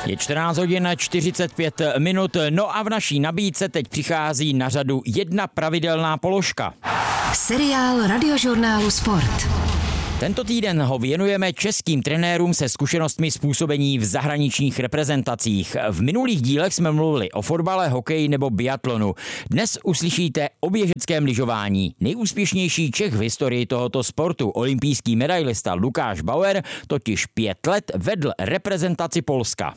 Je 14 hodin 45 minut, no a v naší nabídce teď přichází na řadu jedna pravidelná položka. Seriál Radiožurnálu Sport. Tento týden ho věnujeme českým trenérům se zkušenostmi z působení v zahraničních reprezentacích. V minulých dílech jsme mluvili o fotbale, hokeji nebo biatlonu. Dnes uslyšíte o běžeckém lyžování. Nejúspěšnější Čech v historii tohoto sportu, olympijský medailista Lukáš Bauer, totiž 5 let vedl reprezentaci Polska.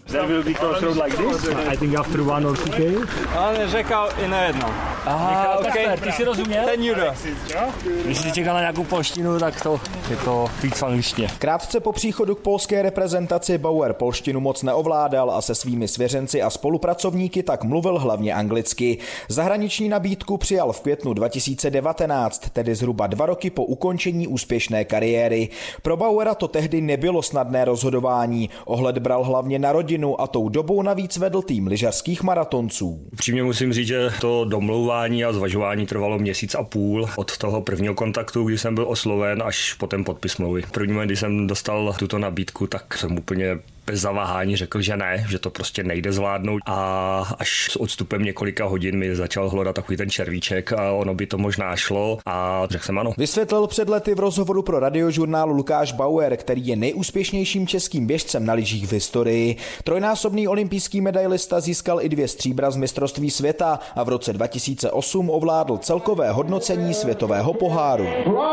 Ale řekal i nejednou. Aha, okay. Ty si rozuměl? Ten judo. Když jsi čekal na nějakou polštinu, tak to je to víc v angličtině. Krátce po příchodu k polské reprezentaci Bauer polštinu moc neovládal a se svými svěřenci a spolupracovníky tak mluvil hlavně anglicky. Zahraniční nabídku přijal v květnu 2019, tedy zhruba 2 roky po ukončení úspěšné kariéry. Pro Bauera to tehdy nebylo snadné rozhodování. Ohled bral hlavně na rodinu a tou dobou navíc vedl tým lyžařských maratonců. Přímě musím říct, že to domlouvání a zvažování trvalo 1,5 měsíce od toho prvního kontaktu, kdy jsem byl osloven, až po ten podpis smlouvy. První moment, když jsem dostal tuto nabídku, tak jsem úplně bez zaváhání řekl, že ne, že to prostě nejde zvládnout, a až s odstupem několika hodin mi začal hledat takový ten červíček a ono by to možná šlo a řekl jsem ano. Vysvětlil před lety v rozhovoru pro Radiožurnálu Lukáš Bauer, který je nejúspěšnějším českým běžcem na lyžích v historii. Trojnásobný olympijský medailista získal i 2 stříbra z mistrovství světa a v roce 2008 ovládl celkové hodnocení světového poháru.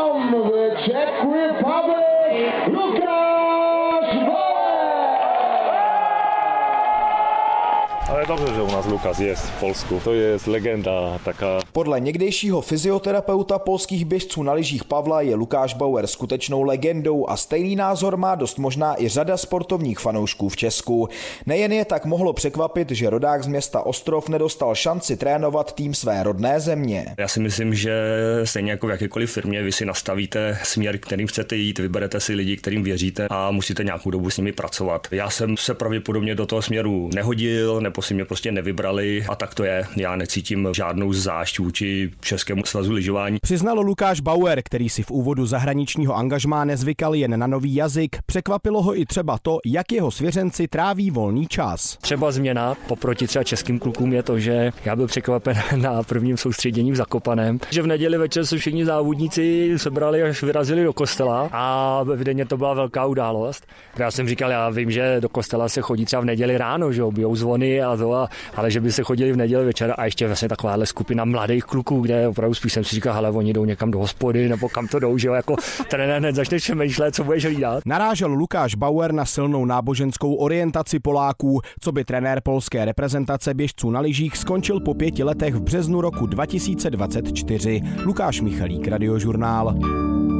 Ale dobře, že u nás Lukáš je v Polsku. To je legenda taká. Podle někdejšího fyzioterapeuta polských běžců na lyžích Pavla je Lukáš Bauer skutečnou legendou a stejný názor má dost možná i řada sportovních fanoušků v Česku. Nejen je tak mohlo překvapit, že rodák z města Ostrov nedostal šanci trénovat tým své rodné země. Já si myslím, že stejně jako v jakékoliv firmě vy si nastavíte směr, kterým chcete jít, vyberete si lidi, kterým věříte a musíte nějakou dobu s nimi pracovat. Já jsem se pravděpodobně do toho směru nehodil, nebo si mě prostě nevybrali a tak to je. Já necítím žádnou zášť vůči Českému svazu lyžování. Přiznal Lukáš Bauer, který si v úvodu zahraničního angažmá nezvykal jen na nový jazyk. Překvapilo ho i třeba to, jak jeho svěřenci tráví volný čas. Třeba změna oproti třeba českým klukům je to, že já byl překvapen na prvním soustředění v Zakopaném, že v neděli večer se všichni závodníci sebrali až vyrazili do kostela a evidentně to byla velká událost. Já jsem říkal, já vím, že do kostela se chodí třeba v neděli ráno, že bijou zvony ale že by se chodili v neděli večer a ještě vlastně takováhle skupina mladých kluků, kde opravdu spíš jsem si říkal, hele, oni jdou někam do hospody nebo kam to jdou, že jo, jako trenér hned začne přemýšlet, co budeš hlídat. Narážel Lukáš Bauer na silnou náboženskou orientaci Poláků, co by trenér polské reprezentace běžců na lyžích skončil po 5 letech v březnu roku 2024. Lukáš Michalík, Radiožurnál.